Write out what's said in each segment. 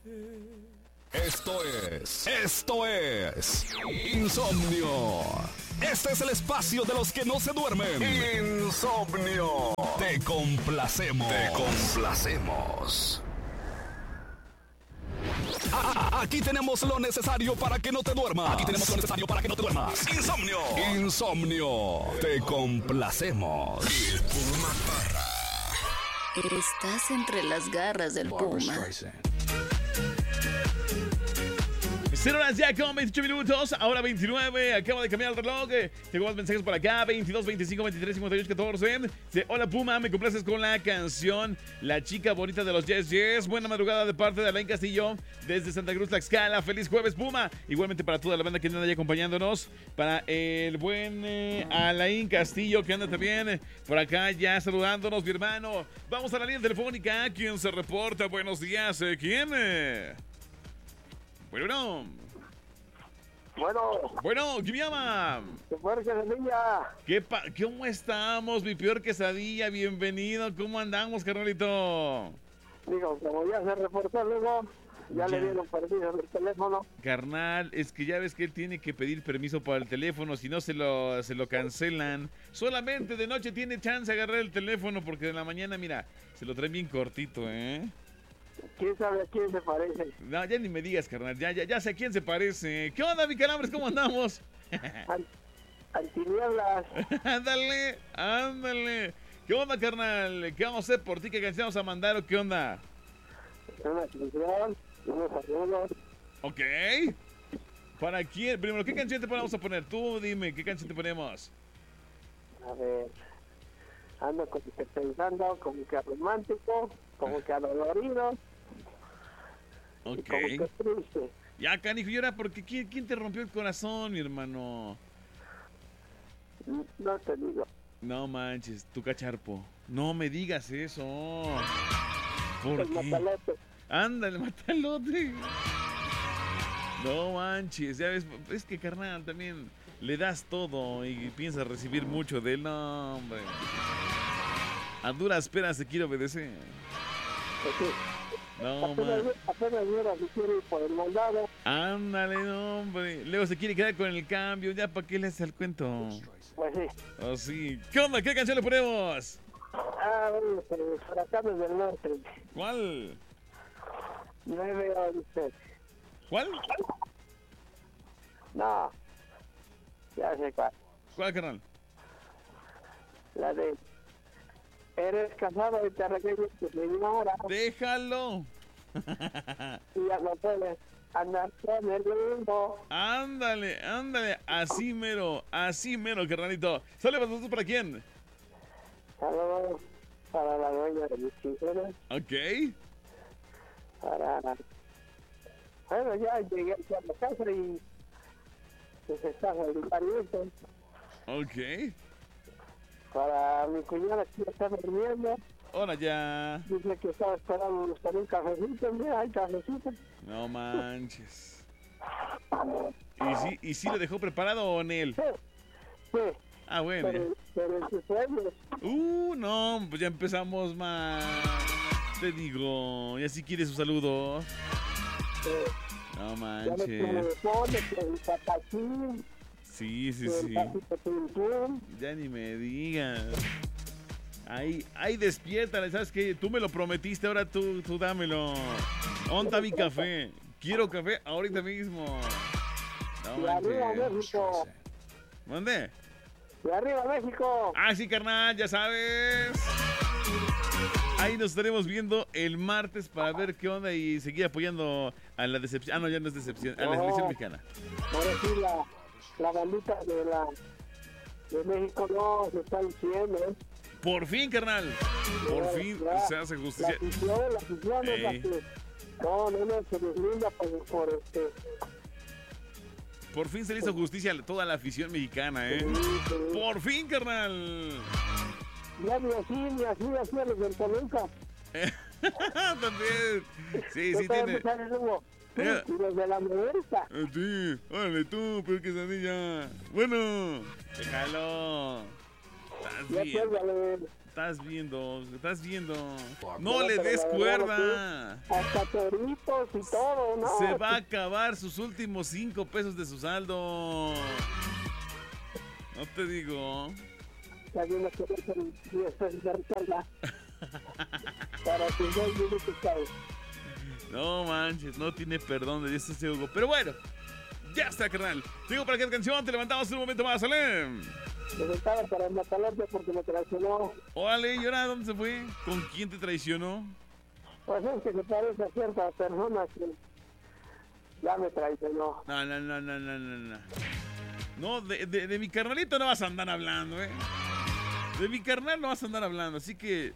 Esto es Insomnio. Este es el espacio de los que no se duermen. Insomnio. Te complacemos. Aquí tenemos lo necesario para que no te duermas. Insomnio. Te complacemos. El Puma Parra. Estás entre las garras del Puma. 0 horas ya con 28 minutos, ahora 29, acaba de cambiar el reloj. Tengo más mensajes por acá, 22, 25, 23, 58, 14. Dice, hola Puma, me complaces con la canción La chica bonita de los Yes Yes. Buena madrugada de parte de Alain Castillo desde Santa Cruz, Tlaxcala. Feliz jueves, Puma. Igualmente para toda la banda que anda ahí acompañándonos. Para el buen Alain Castillo que anda también por acá ya saludándonos, mi hermano. Vamos a la línea telefónica. ¿Quién se reporta? Buenos días. ¿Quién? Bueno, ¿quién me llama? Tu peor quesadilla. ¿Cómo estamos, mi peor quesadilla? Bienvenido, ¿cómo andamos, carnalito? Digo, como ya se reportó luego, ya le dieron permiso del teléfono. Carnal, es que ya ves que él tiene que pedir permiso para el teléfono, si no se lo cancelan. Solamente de noche tiene chance de agarrar el teléfono, porque de la mañana, mira, se lo traen bien cortito, ¿eh? ¿Quién sabe a quién se parece? No, ya ni me digas, carnal, ya sé a quién se parece. ¿Qué onda, mi calambres? ¿Cómo andamos? Antinieblas. Ándale. ¿Qué onda, carnal? ¿Qué vamos a hacer por ti? ¿Qué canción vamos a mandar o qué onda? Una canción, unos saludos. Ok. ¿Para quién? Primero, ¿qué canción te vamos a poner? Tú dime, ¿qué canción te ponemos? A ver, ando como que pensando, como que romántico, como que adolorido. Ok. Y como que triste. Ya, canijo, ¿y ahora por qué? ¿Quién te rompió el corazón, mi hermano? No te digo. No manches, tu cacharpo. No me digas eso. ¿Por El qué? matalote. Ándale, matalote. No manches, ya ves, es que carnal también le das todo y piensas recibir mucho de él. No, hombre. A duras penas te quiero obedecer. Pues sí. No, man. Apenas mira si quiere ir por el mandado. Ándale, no, hombre. Luego se quiere quedar con el cambio. Ya, ¿para qué le hace el cuento? Pues sí. Oh, sí. ¿Qué onda? ¿Qué canción le ponemos? Bueno, Huracanes del Norte. ¿Cuál? 9-11. ¿Cuál? No. Ya sé cuál. ¿Cuál, carnal? La de... Eres casado y te arreglas tu señora. Déjalo. Y ya no puedes andar con el limbo. Ándale. Así mero, carnalito. ¿Sale para quién? Saludos para la dueña de mis chincheras. Ok. Bueno, ya llegué aquí a la casa y... pues está el pariente. Ok. Para mi cuñada que está durmiendo. Ahora ya. Dice que estaba esperando para un cafecito. Mira, hay cafecito. No manches. ¿Y sí lo dejó preparado o en él? Sí. Ah, bueno. Pero en sus sueños. No, pues ya empezamos mal. Te digo, y así quiere su saludo. No Ya manches. me pone que el patachín. Sí. El patito pum pum. Ya ni me digas. Ahí despiértale, ¿sabes qué? Tú me lo prometiste, ahora tú dámelo. ¿Onta mi café? Quiero café ahorita mismo. No Y arriba manches. México. ¿Dónde? Y arriba México. Ah, sí, carnal, ya sabes. Ahí nos estaremos viendo el martes para ver qué onda y seguir apoyando a la decepción. Ah, no, ya no es decepción, a la selección mexicana. Ahora sí, la bandita de México no se está diciendo, ¿eh? Por fin, carnal. Por fin se hace justicia. La afición es la que... No, se deslinda por Por fin se le hizo justicia a toda la afición mexicana, ¿eh? Sí. Por fin, carnal. Ya ni así a los del Toluca. También. Sí, tiene. Y los de la Muerta. Sí, órale tú, pero quesadilla. Bueno, déjalo. Estás Ya bien. cuélgale. Estás viendo. No le des cuerda. Hasta toritos y todo, ¿no? Se va a acabar sus últimos 5 pesos de su saldo. No te digo. Ya viene que ver con 10 pesos de recarga. Para que yo diga que cae. No manches, no tiene perdón de Dios ese Hugo. Pero bueno, ya está, carnal. Te digo para qué canción te levantamos un momento más, ¿sale? Me sentaba para matarlo porque me traicionó. Órale, ¿y ahora dónde se fue? ¿Con quién te traicionó? Pues es que se parece a ciertas personas que ya me traicionó. No. No, de mi carnalito no vas a andar hablando, ¿eh? De mi carnal no vas a andar hablando, así que...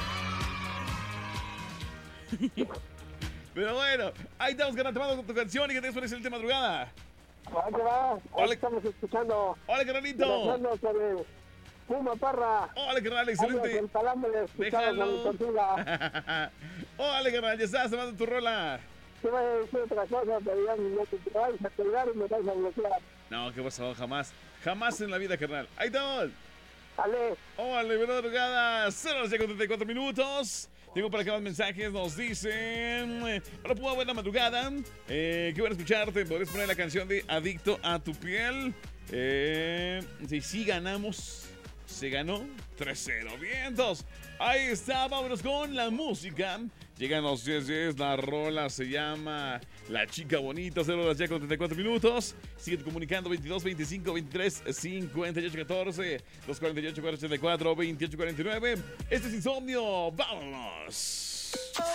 Pero bueno, ahí estamos, carnal, te mando tu canción y que te des el tema de madrugada. ¿Cómo te va? Hola. Hoy estamos escuchando. Hola, carnalito. Hablando sobre Puma Parra. Hola, carnal, excelente. El talámele, escuchamos a mi tortuga. Hola, carnal, ya estás tomando tu rola. Te voy a decir otra cosa, pero ya no te vas a colgar y me vas a bloquear. No, ¿qué pasó? Jamás en la vida, carnal. Ahí estamos. Ale. Hola, buena madrugada. 0:34 minutos. Tengo para acá más mensajes, nos dicen: hola, Puma, buena madrugada. Qué bueno escucharte. ¿Podrías poner la canción de Adicto a tu piel? Sí, ganamos. Se ganó 3-0. Vientos. Ahí está, vámonos con la música. Llegan los 10, la rola se llama La Chica Bonita, 0:34 minutos. Sigue comunicando 22 25 23 58 14 248 484 28 49. Este es Insomnio. ¡Vámonos!